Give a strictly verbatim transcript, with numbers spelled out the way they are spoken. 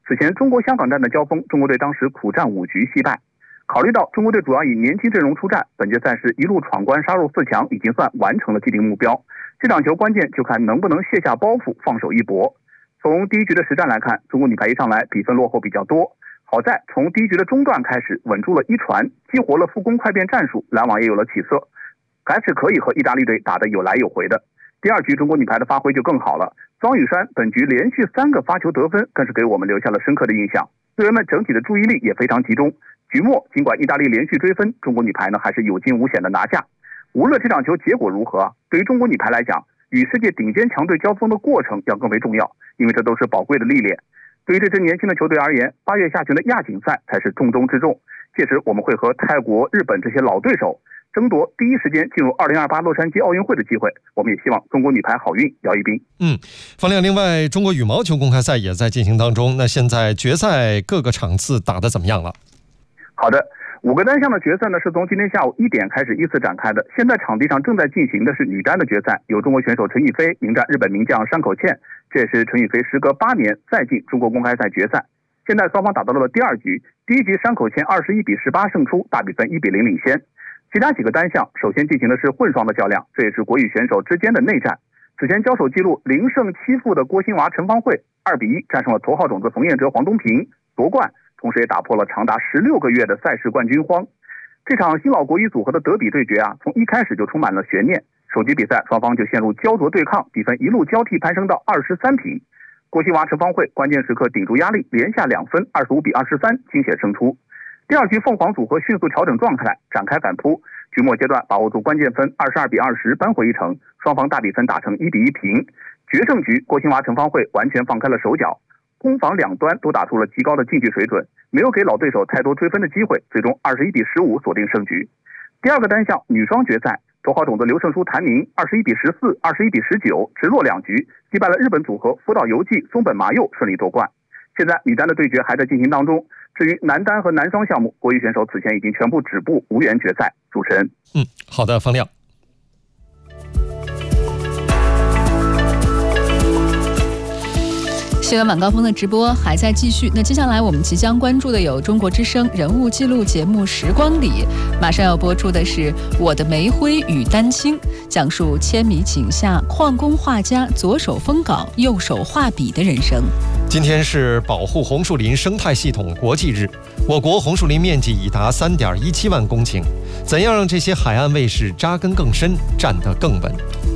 此前中国香港站的交锋，中国队当时苦战五局惜败。考虑到中国队主要以年轻阵容出战，本届赛事一路闯关杀入四强，已经算完成了既定目标。这场球关键就看能不能卸下包袱，放手一搏。从第一局的实战来看，中国女排一上来比分落后比较多，好在从第一局的中段开始稳住了一传，激活了复攻快变战术，拦网也有了起色，还是可以和意大利队打得有来有回的。第二局中国女排的发挥就更好了，庄宇珊本局连续三个发球得分，更是给我们留下了深刻的印象，队员们整体的注意力也非常集中。局末尽管意大利连续追分，中国女排呢还是有惊无险的拿下。无论这场球结果如何，对于中国女排来讲，与世界顶尖强队交锋的过程要更为重要，因为这都是宝贵的历练。对于这支年轻的球队而言，八月下旬的亚锦赛才是重中之重，届时我们会和泰国、日本这些老对手争夺第一时间进入二零二八洛杉矶奥运会的机会。我们也希望中国女排好运，姚一斌。 嗯，方亮，另外中国羽毛球公开赛也在进行当中，那现在决赛各个场次打得怎么样了？ 好的，五个单项的决赛呢是从今天下午一点开始依次展开的。现在场地上正在进行的是女单的决赛，由中国选手陈雨菲迎战日本名将山口茜，这也是陈雨菲时隔八年再进中国公开赛决赛。现在双方打到了第二局，第一局山口茜二十一比十八胜出，大比分一比零领先。其他几个单项首先进行的是混双的较量，这也是国羽选手之间的内战。此前交手记录零胜七负的郭欣娃陈芳慧二比一战胜了头号种子冯彦哲黄东萍夺冠，同时也打破了长达十六个月的赛事冠军荒。这场新老国羽组合的德比对决啊，从一开始就充满了悬念。首局比赛双方就陷入焦灼对抗，比分一路交替攀升到二十三平。郭欣娃陈芳慧关键时刻顶住压力，连下两分，二十五比二十三惊险胜出。第二局凤凰组合迅速调整状态，展开反扑，局末阶段把握住关键分，二十二比二十扳回一城，双方大比分打成一比一平。决胜局郭欣娃陈芳慧完全放开了手脚，攻防两端都打出了极高的竞技水准，没有给老对手太多追分的机会，最终二十一比十五锁定胜局。第二个单项女双决赛，头号种子刘胜书谭宁二十一比十四、二十一比十九直落两局击败了日本组合福岛由纪、松本麻佑，顺利夺冠。现在女单的对决还在进行当中，至于男单和男双项目，国羽选手此前已经全部止步，无缘决赛。主持人， 嗯，好的，方亮。 新闻晚高峰的直播还在继续，那接下来我们即将关注的有中国之声人物记录节目《时光里》，马上要播出的是《我的煤灰与丹青》，讲述千米井下矿工画家左手封稿右手画笔的人生。 今天是保护红树林生态系统国际日，我国红树林面积已达 三点一七万公顷，怎样让这些海岸卫士扎根更深，站得更稳？